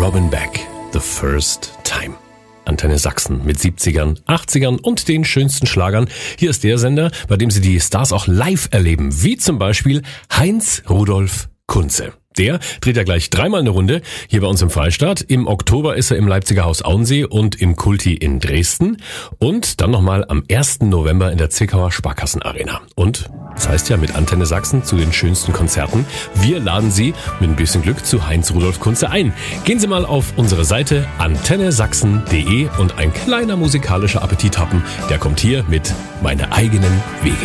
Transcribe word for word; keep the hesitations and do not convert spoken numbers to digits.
Robin Beck, The First Time. Antenne Sachsen mit siebzigern, achtzigern und den schönsten Schlagern. Hier ist der Sender, bei dem Sie die Stars auch live erleben, wie zum Beispiel Heinz Rudolf Kunze. Der dreht ja gleich dreimal eine Runde hier bei uns im Freistaat. Im Oktober ist er im Leipziger Haus Auensee und im Kulti in Dresden. Und dann nochmal am ersten November in der Zwickauer Sparkassenarena. Und das heißt ja mit Antenne Sachsen zu den schönsten Konzerten. Wir laden Sie mit ein bisschen Glück zu Heinz Rudolf Kunze ein. Gehen Sie mal auf unsere Seite antenne sachsen punkt de und ein kleiner musikalischer Appetit happen, der kommt hier mit Meine eigenen Wege.